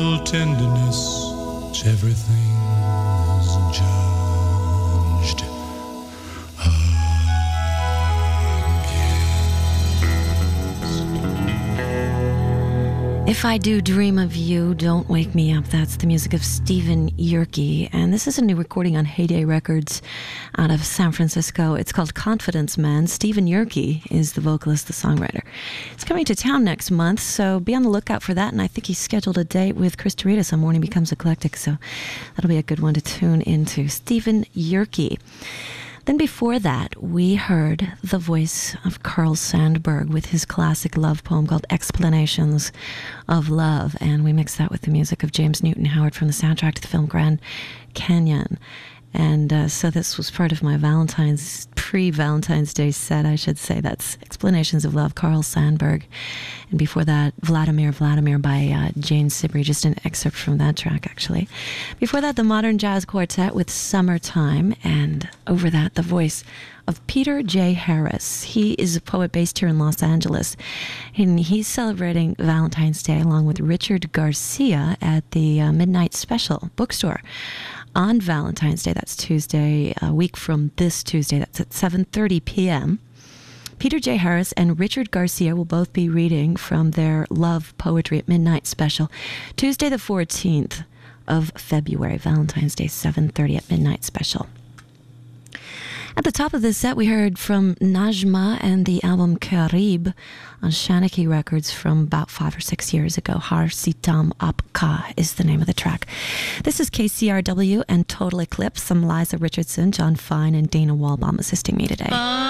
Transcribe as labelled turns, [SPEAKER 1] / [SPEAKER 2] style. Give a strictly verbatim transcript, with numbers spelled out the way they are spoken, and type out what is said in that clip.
[SPEAKER 1] Tenderness, everything's judged against.
[SPEAKER 2] If I Do Dream of You, Don't Wake Me Up. That's the music of Stephen Yerke. And this is a new recording on Heyday Records out of San Francisco. It's called Confidence Man. Stephen Yerke is the vocalist, the songwriter. He's coming to town next month, so be on the lookout for that. And I think he's scheduled a date with Chris Deritas on Morning Becomes Eclectic, so that'll be a good one to tune into. Stephen Yerke. Then before that, we heard the voice of Carl Sandburg with his classic love poem called Explanations of Love, and we mixed that with the music of James Newton Howard from the soundtrack to the film Grand Canyon. And uh, so this was part of my Valentine's, pre-Valentine's Day set, I should say. That's Explanations of Love, Carl Sandburg. And before that, Vladimir Vladimir by uh, Jane Sibrey, just an excerpt from that track, actually. Before that, the Modern Jazz Quartet with Summertime. And over that, the voice of Peter J. Harris. He is a poet based here in Los Angeles. And he's celebrating Valentine's Day along with Richard Garcia at the uh, Midnight Special bookstore on Valentine's Day. That's Tuesday, a week from this Tuesday. That's at seven thirty p.m. Peter J. Harris and Richard Garcia will both be reading from their Love Poetry at Midnight Special, Tuesday the fourteenth of February, Valentine's Day, seven thirty at Midnight Special. At the top of this set, we heard from Najma and the album Karib on Shanaki Records from about five or six years ago. Har Sitam Apka is the name of the track. This is K C R W and Total Eclipse. I'm Liza Richardson, John Fine, and Dana Walbaum assisting me today.